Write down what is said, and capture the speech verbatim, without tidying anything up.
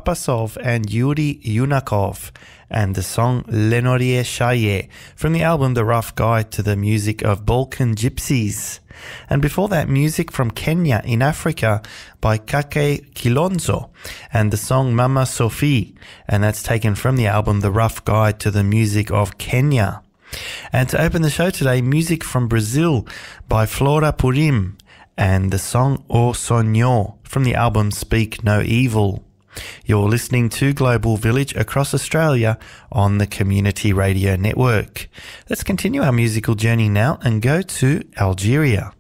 Papasov and Yuri Yunakov, and the song Lenorie Shaye from the album The Rough Guide to the Music of Balkan Gypsies. And before that, music from Kenya in Africa by Kake Kilonzo and the song Mama Sophie, and that's taken from the album The Rough Guide to the Music of Kenya. And to open the show today, music from Brazil by Flora Purim and the song O Sonho from the album Speak No Evil. You're listening to Global Village across Australia on the Community Radio Network. Let's continue our musical journey now and go to Algeria.